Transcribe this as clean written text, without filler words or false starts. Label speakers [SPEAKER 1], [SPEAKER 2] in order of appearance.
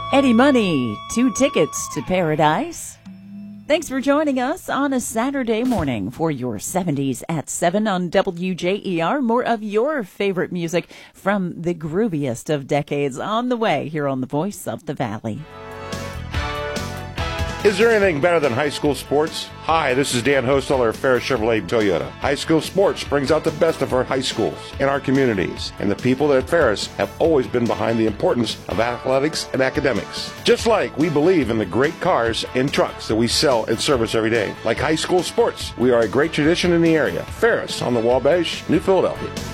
[SPEAKER 1] Eddie Money, 2 tickets to paradise. Thanks for joining us on a Saturday morning for your 70s at 7 on WJER. More of your favorite music from the grooviest of decades on the way here on the Voice of the Valley.
[SPEAKER 2] Is there anything better than high school sports? Hi, this is Dan Hosteller of Ferris Chevrolet Toyota. High school sports brings out the best of our high schools and our communities, and the people at Ferris have always been behind the importance of athletics and academics. Just like we believe in the great cars and trucks that we sell and service every day. Like high school sports, we are a great tradition in the area. Ferris on the Wabash, New Philadelphia.